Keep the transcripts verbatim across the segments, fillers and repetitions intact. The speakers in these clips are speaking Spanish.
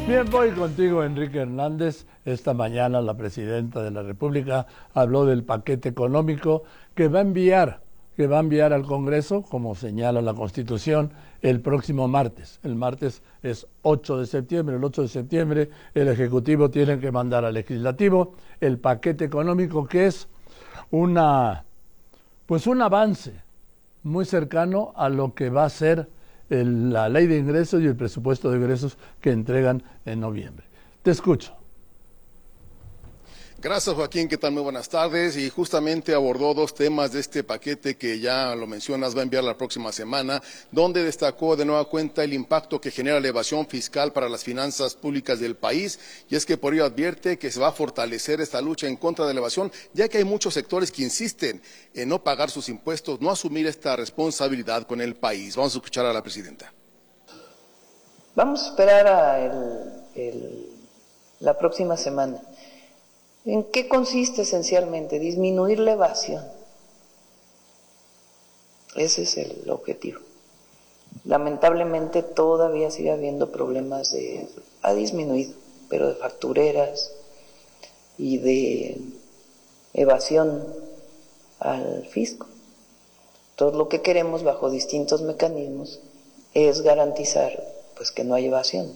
Bien, voy contigo, Enrique Hernández. Esta mañana la presidenta de la República habló del paquete económico que va a enviar, que va a enviar al Congreso, como señala la Constitución, el próximo martes. El martes es ocho de septiembre. El ocho de septiembre el Ejecutivo tiene que mandar al Legislativo el paquete económico, que es una, pues un avance muy cercano a lo que va a ser el, la ley de ingresos y el presupuesto de ingresos que entregan en noviembre. Te escucho. Gracias, Joaquín. ¿Qué tal? Muy buenas tardes. Y justamente abordó dos temas de este paquete que ya lo mencionas, va a enviar la próxima semana, donde destacó de nueva cuenta el impacto que genera la evasión fiscal para las finanzas públicas del país. Y es que por ello advierte que se va a fortalecer esta lucha en contra de la evasión, ya que hay muchos sectores que insisten en no pagar sus impuestos, no asumir esta responsabilidad con el país. Vamos a escuchar a la presidenta. Vamos a esperar a el, el, la próxima semana. ¿En qué consiste esencialmente? Disminuir la evasión. Ese es el objetivo. Lamentablemente todavía sigue habiendo problemas de, ha disminuido, pero de factureras y de evasión al fisco. Todo lo que queremos bajo distintos mecanismos es garantizar pues que no haya evasión.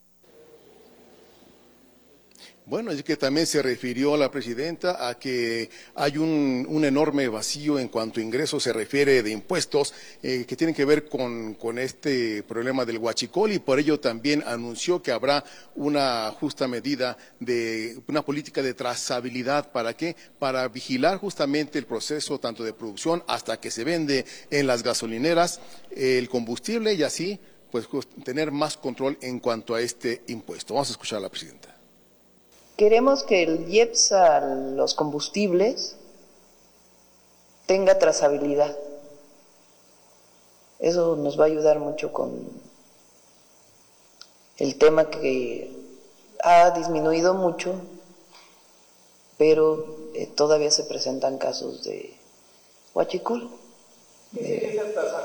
Bueno, es que también se refirió la presidenta a que hay un, un enorme vacío en cuanto a ingresos se refiere de impuestos eh, que tienen que ver con, con este problema del huachicol, y por ello también anunció que habrá una justa medida de una política de trazabilidad. ¿Para qué? Para vigilar justamente el proceso tanto de producción hasta que se vende en las gasolineras el combustible y así pues tener más control en cuanto a este impuesto. Vamos a escuchar a la presidenta. Queremos que el I E P S a los combustibles tenga trazabilidad. Eso nos va a ayudar mucho con el tema que ha disminuido mucho, pero eh, todavía se presentan casos de huachicol. Eh,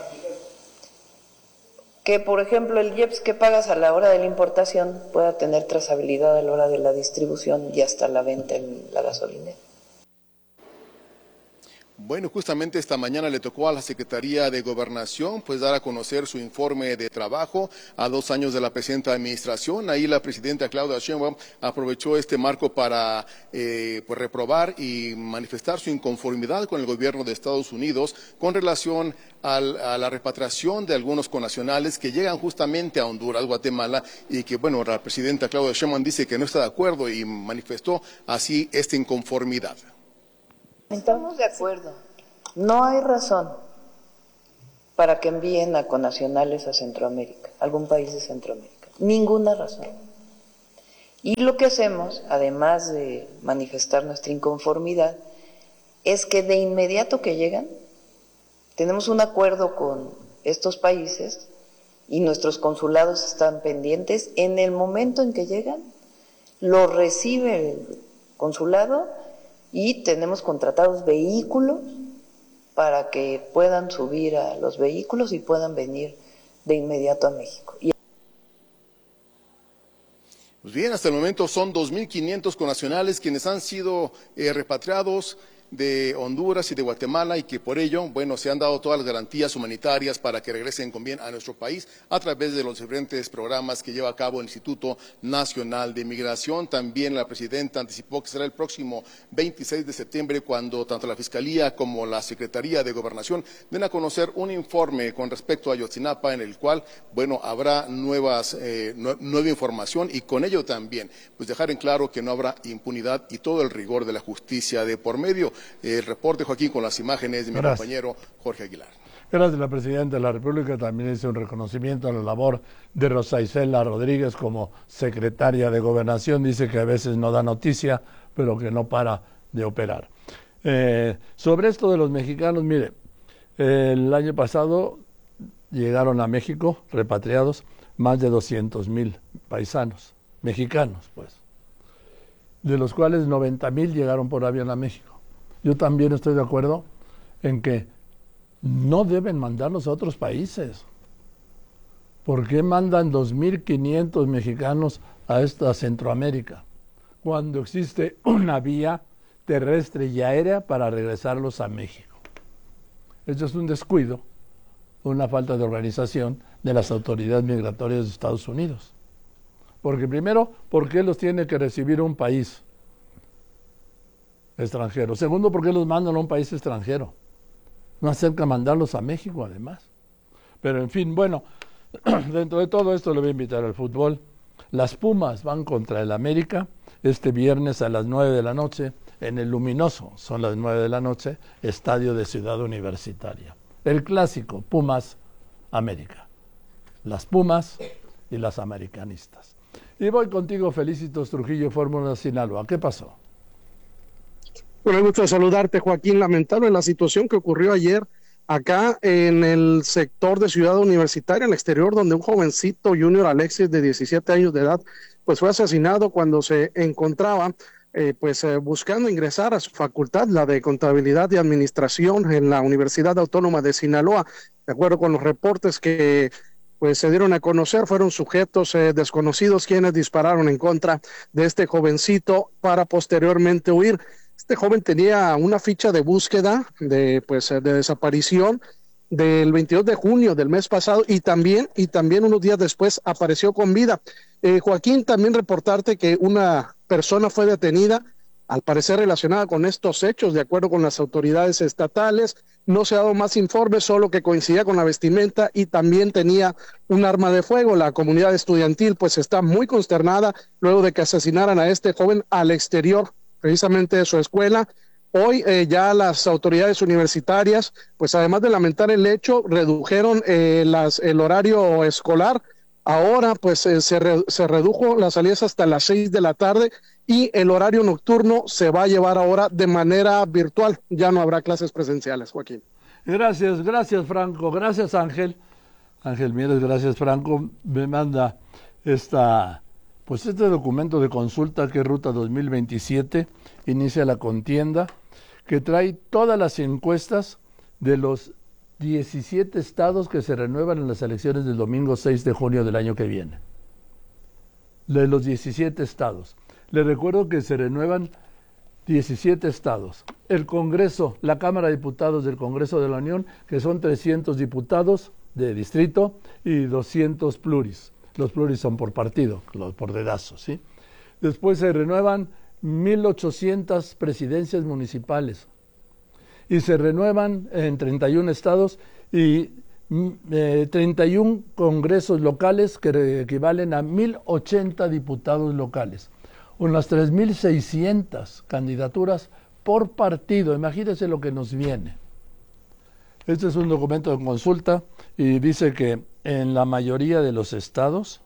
que por ejemplo el I E P S que pagas a la hora de la importación pueda tener trazabilidad a la hora de la distribución y hasta la venta en la gasolinera. Bueno, justamente esta mañana le tocó a la Secretaría de Gobernación pues dar a conocer su informe de trabajo a dos años de la presente administración. Ahí la presidenta Claudia Sheinbaum aprovechó este marco para eh, pues reprobar y manifestar su inconformidad con el gobierno de Estados Unidos con relación al, a la repatriación de algunos connacionales que llegan justamente a Honduras, Guatemala, y que, bueno, la presidenta Claudia Sheinbaum dice que no está de acuerdo y manifestó así esta inconformidad. Estamos de acuerdo. No hay razón para que envíen a connacionales a Centroamérica, a algún país de Centroamérica. Ninguna razón. Y lo que hacemos, además de manifestar nuestra inconformidad, es que de inmediato que llegan, tenemos un acuerdo con estos países y nuestros consulados están pendientes. En el momento en que llegan, lo recibe el consulado y tenemos contratados vehículos para que puedan subir a los vehículos y puedan venir de inmediato a México. Y pues bien, hasta el momento son dos mil quinientos connacionales quienes han sido eh, repatriados de Honduras y de Guatemala, y que por ello, bueno, se han dado todas las garantías humanitarias para que regresen con bien a nuestro país a través de los diferentes programas que lleva a cabo el Instituto Nacional de Migración. También la presidenta anticipó que será el próximo veintiséis de septiembre cuando tanto la Fiscalía como la Secretaría de Gobernación den a conocer un informe con respecto a Ayotzinapa, en el cual, bueno, habrá nuevas, eh, nueva información, y con ello también, pues dejar en claro que no habrá impunidad y todo el rigor de la justicia de por medio. El reporte, Joaquín, con las imágenes de mi Gracias. compañero Jorge Aguilar. Gracias. La presidenta de la República también hizo un reconocimiento a la labor de Rosa Isela Rodríguez como secretaria de Gobernación. Dice que a veces no da noticia, pero que no para de operar. Eh, sobre esto de los mexicanos, mire, el año pasado llegaron a México, repatriados, más de doscientos mil paisanos, mexicanos, pues, de los cuales noventa mil llegaron por avión a México. Yo también estoy de acuerdo en que no deben mandarlos a otros países. ¿Por qué mandan dos mil quinientos mexicanos a esta Centroamérica cuando existe una vía terrestre y aérea para regresarlos a México? Esto es un descuido, una falta de organización de las autoridades migratorias de Estados Unidos. Porque primero, ¿por qué los tiene que recibir un país extranjero? Segundo, ¿por qué los mandan a un país extranjero? No acerca mandarlos a México, además. Pero en fin, bueno, dentro de todo esto le voy a invitar al fútbol. Las Pumas van contra el América este viernes a las nueve de la noche en el Luminoso, son las nueve de la noche, estadio de Ciudad Universitaria. El clásico, Pumas-América. Las Pumas y las americanistas. Y voy contigo, Felicitos Trujillo, Fórmula Sinaloa. ¿Qué pasó? Bueno, me gusta saludarte, Joaquín. Lamentable la situación que ocurrió ayer acá en el sector de Ciudad Universitaria, en el exterior, donde un jovencito, Junior Alexis, de diecisiete años de edad, pues fue asesinado cuando se encontraba eh, pues eh, buscando ingresar a su facultad, la de Contabilidad y Administración en la Universidad Autónoma de Sinaloa. De acuerdo con los reportes que pues se dieron a conocer, fueron sujetos eh, desconocidos quienes dispararon en contra de este jovencito para posteriormente huir. Este joven tenía una ficha de búsqueda de pues de desaparición del veintidós de junio del mes pasado y también y también unos días después apareció con vida. Eh, Joaquín, también reportarte que una persona fue detenida, al parecer relacionada con estos hechos, de acuerdo con las autoridades estatales. No se ha dado más informes, solo que coincidía con la vestimenta y también tenía un arma de fuego. La comunidad estudiantil pues está muy consternada luego de que asesinaran a este joven al exterior precisamente de su escuela. Hoy eh, ya las autoridades universitarias, pues además de lamentar el hecho, redujeron eh, las, el horario escolar. Ahora pues eh, se, re, se redujo las salidas hasta las seis de la tarde y el horario nocturno se va a llevar ahora de manera virtual. Ya no habrá clases presenciales, Joaquín. Gracias, gracias Franco, gracias Ángel. Ángel Mieres, gracias Franco. Me manda esta... Pues este documento de consulta que es Ruta dos mil veintisiete inicia la contienda que trae todas las encuestas de los diecisiete estados que se renuevan en las elecciones del domingo seis de junio del año que viene. De los diecisiete estados. Les recuerdo que se renuevan diecisiete estados. El Congreso, la Cámara de Diputados del Congreso de la Unión, que son trescientos diputados de distrito y doscientos pluris. Los pluris son por partido, los por dedazos, ¿sí? Después se renuevan mil ochocientas presidencias municipales y se renuevan en treinta y un estados y eh, treinta y un congresos locales que equivalen a mil ochenta diputados locales. Unas tres mil seiscientas candidaturas por partido. Imagínense lo que nos viene. Este es un documento de consulta y dice que en la mayoría de los estados,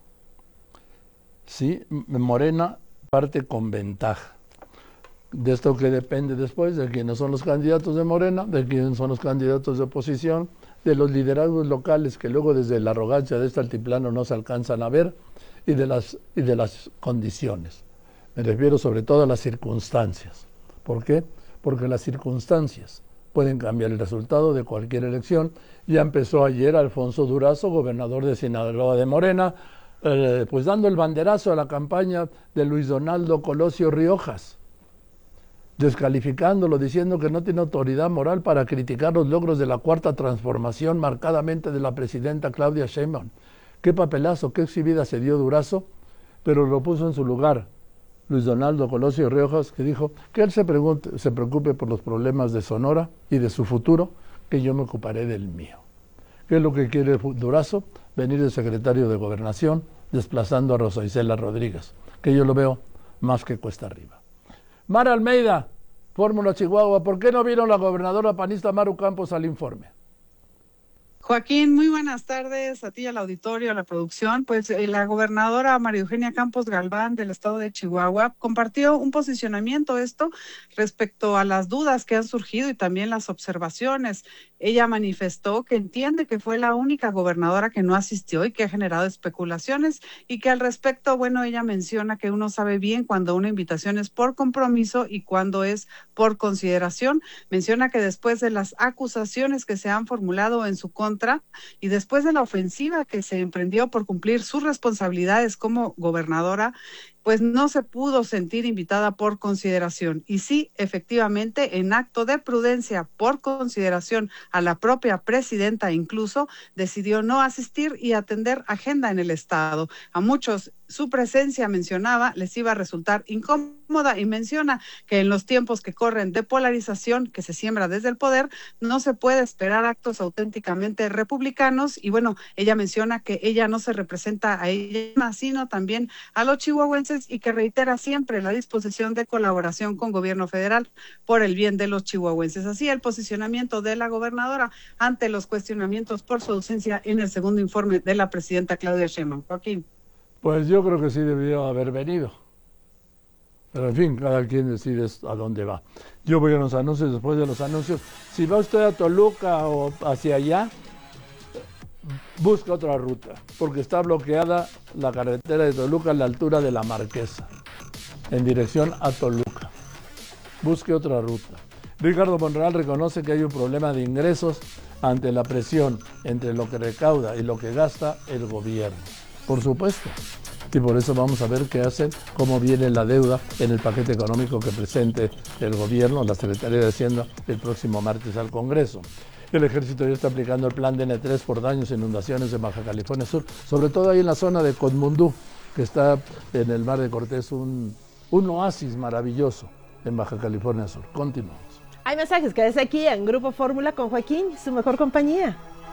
sí, Morena parte con ventaja. De esto que depende después de quiénes son los candidatos de Morena, de quiénes son los candidatos de oposición, de los liderazgos locales que luego desde la arrogancia de este altiplano no se alcanzan a ver y de las, y de las condiciones. Me refiero sobre todo a las circunstancias. ¿Por qué? Porque las circunstancias pueden cambiar el resultado de cualquier elección. Ya empezó ayer Alfonso Durazo, gobernador de Sinaloa de Morena, eh, pues dando el banderazo a la campaña de Luis Donaldo Colosio Riojas, descalificándolo, diciendo que no tiene autoridad moral para criticar los logros de la cuarta transformación, marcadamente de la presidenta Claudia Sheinbaum. Qué papelazo, qué exhibida se dio Durazo, pero lo puso en su lugar Luis Donaldo Colosio Riojas, que dijo que él se, pregunte, se preocupe por los problemas de Sonora y de su futuro, que yo me ocuparé del mío. ¿Qué es lo que quiere Durazo? Venir de secretario de Gobernación, desplazando a Rosa Isela Rodríguez, que yo lo veo más que cuesta arriba. Mara Almeida, Fórmula Chihuahua, ¿por qué no vino la gobernadora panista Maru Campos al informe? Joaquín, muy buenas tardes a ti, al auditorio, a la producción. Pues eh, la gobernadora María Eugenia Campos Galván del estado de Chihuahua compartió un posicionamiento esto respecto a las dudas que han surgido y también las observaciones. Ella manifestó que entiende que fue la única gobernadora que no asistió y que ha generado especulaciones y que al respecto, bueno, ella menciona que uno sabe bien cuando una invitación es por compromiso y cuando es por consideración. Menciona que después de las acusaciones que se han formulado en su contra contra, y después de la ofensiva que se emprendió por cumplir sus responsabilidades como gobernadora, pues no se pudo sentir invitada por consideración. Y sí, efectivamente, en acto de prudencia, por consideración a la propia presidenta incluso, decidió no asistir y atender agenda en el Estado. A muchos su presencia, mencionaba, les iba a resultar incómoda, y menciona que en los tiempos que corren de polarización que se siembra desde el poder, no se puede esperar actos auténticamente republicanos. Y bueno, ella menciona que ella no se representa a ella misma, sino también a los chihuahuenses, y que reitera siempre la disposición de colaboración con gobierno federal por el bien de los chihuahuenses. Así el posicionamiento de la gobernadora ante los cuestionamientos por su ausencia en el segundo informe de la presidenta Claudia Sheinbaum. Joaquín. Pues yo creo que sí debió haber venido. Pero en fin, cada quien decide a dónde va. Yo voy a los anuncios. Después de los anuncios, si va usted a Toluca o hacia allá, busca otra ruta, porque está bloqueada la carretera de Toluca a la altura de la Marquesa, en dirección a Toluca. Busque otra ruta. Ricardo Monreal reconoce que hay un problema de ingresos ante la presión entre lo que recauda y lo que gasta el gobierno. Por supuesto. Y por eso vamos a ver qué hacen, cómo viene la deuda en el paquete económico que presente el gobierno, la Secretaría de Hacienda, el próximo martes al Congreso. El Ejército ya está aplicando el plan de N tres por daños e inundaciones en Baja California Sur, sobre todo ahí en la zona de Cotmundú, que está en el Mar de Cortés, un, un oasis maravilloso en Baja California Sur. Continuamos. Hay mensajes, quédese aquí en Grupo Fórmula con Joaquín, su mejor compañía.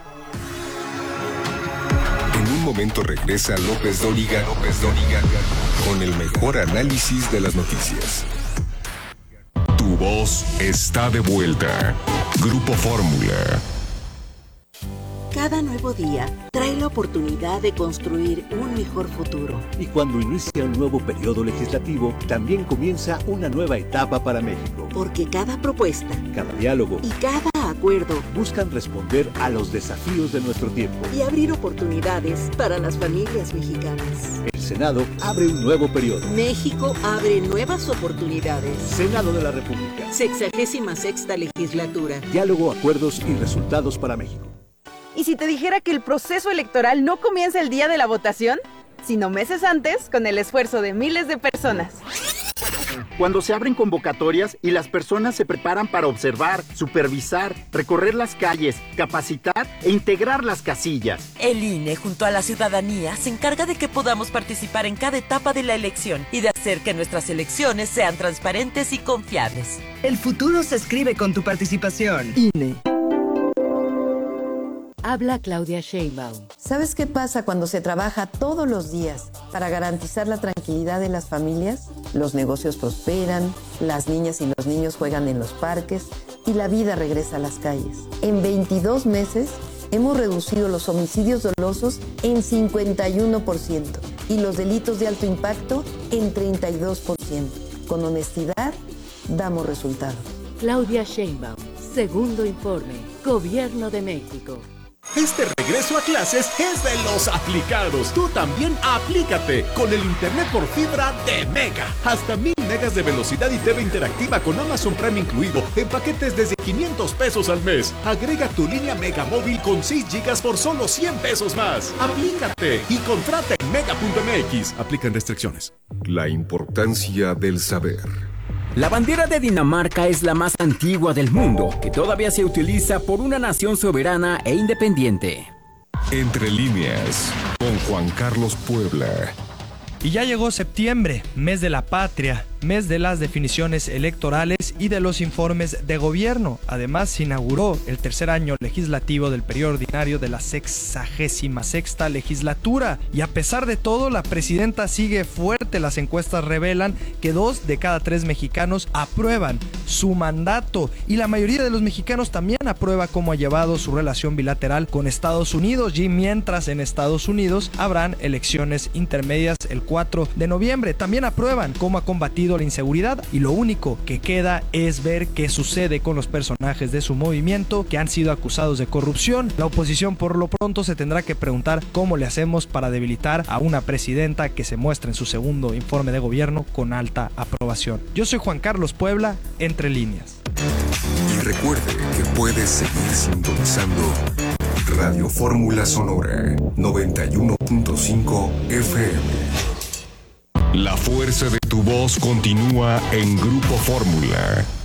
En un momento regresa López Dóriga, López Dóriga, con el mejor análisis de las noticias. Tu voz está de vuelta. Grupo Fórmula. Cada nuevo día trae la oportunidad de construir un mejor futuro. Y cuando inicia un nuevo periodo legislativo, también comienza una nueva etapa para México. Porque cada propuesta, cada diálogo y cada acuerdo buscan responder a los desafíos de nuestro tiempo y abrir oportunidades para las familias mexicanas. El Senado abre un nuevo periodo. México abre nuevas oportunidades. Senado de la República. Sexagésima sexta legislatura. Diálogo, acuerdos y resultados para México. ¿Y si te dijera que el proceso electoral no comienza el día de la votación, sino meses antes, con el esfuerzo de miles de personas? Cuando se abren convocatorias y las personas se preparan para observar, supervisar, recorrer las calles, capacitar e integrar las casillas. El I N E, junto a la ciudadanía, se encarga de que podamos participar en cada etapa de la elección y de hacer que nuestras elecciones sean transparentes y confiables. El futuro se escribe con tu participación. I N E. Habla Claudia Sheinbaum. ¿Sabes qué pasa cuando se trabaja todos los días para garantizar la tranquilidad de las familias? Los negocios prosperan, las niñas y los niños juegan en los parques y la vida regresa a las calles. En veintidós meses hemos reducido los homicidios dolosos en cincuenta y uno por ciento y los delitos de alto impacto en treinta y dos por ciento. Con honestidad, damos resultados. Claudia Sheinbaum, segundo informe, Gobierno de México. Este regreso a clases es de los aplicados. Tú también aplícate con el internet por fibra de Mega. Hasta mil megas de velocidad y T V interactiva con Amazon Prime incluido en paquetes desde quinientos pesos al mes. Agrega tu línea Mega móvil con seis gigas por solo cien pesos más. Aplícate y contrata en mega punto m x. Aplican restricciones. La importancia del saber. La bandera de Dinamarca es la más antigua del mundo, que todavía se utiliza por una nación soberana e independiente. Entre líneas, con Juan Carlos Puebla. Y ya llegó septiembre, mes de la patria, mes de las definiciones electorales y de los informes de gobierno. Además, se inauguró el tercer año legislativo del periodo ordinario de la sexagésima sexta legislatura. Y a pesar de todo, la presidenta sigue fuerte. Las encuestas revelan que dos de cada tres mexicanos aprueban su mandato. Y la mayoría de los mexicanos también aprueba cómo ha llevado su relación bilateral con Estados Unidos. Y mientras en Estados Unidos habrán elecciones intermedias el cuatro de noviembre. También aprueban cómo ha combatido la inseguridad y lo único que queda es ver qué sucede con los personajes de su movimiento que han sido acusados de corrupción. La oposición por lo pronto se tendrá que preguntar cómo le hacemos para debilitar a una presidenta que se muestra en su segundo informe de gobierno con alta aprobación. Yo soy Juan Carlos Puebla, Entre Líneas. Y recuerde que puede seguir sintonizando Radio Fórmula Sonora, noventa y uno punto cinco F M. La fuerza de tu voz continúa en Grupo Fórmula.